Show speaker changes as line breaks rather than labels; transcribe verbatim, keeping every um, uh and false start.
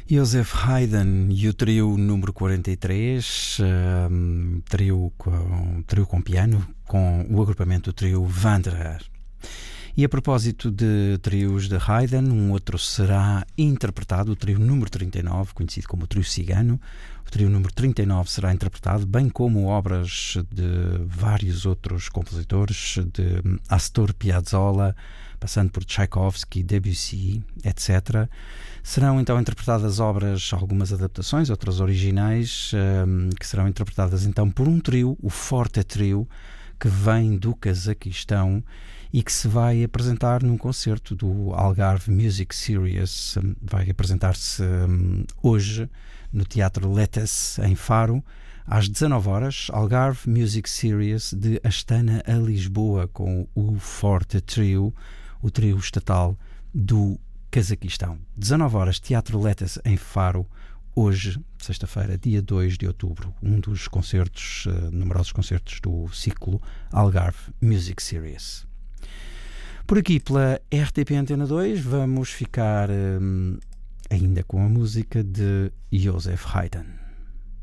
Joseph Haydn e o trio número quarenta e três, um, trio, com, trio com piano, com o agrupamento do trio Wanderer. E a propósito de trios de Haydn, um outro será interpretado, o trio número trinta e nove, conhecido como o trio cigano. O trio número trinta e nove será interpretado, bem como obras de vários outros compositores, de Astor Piazzolla, passando por Tchaikovsky, Debussy, etcétera. Serão então interpretadas obras, algumas adaptações, outras originais, um, que serão interpretadas então por um trio, o Forte Trio, que vem do Cazaquistão e que se vai apresentar num concerto do Algarve Music Series. Vai apresentar-se um, hoje no Teatro Letes, em Faro, às dezanove horas, Algarve Music Series de Astana a Lisboa, com o Forte Trio, o trio estatal do Cazaquistão. dezanove horas, Teatro Letes, em Faro, hoje, sexta-feira, dia dois de outubro, um dos concertos, uh, numerosos concertos do ciclo Algarve Music Series. Por aqui, pela R T P Antena dois, vamos ficar um, ainda com a música de Joseph Haydn.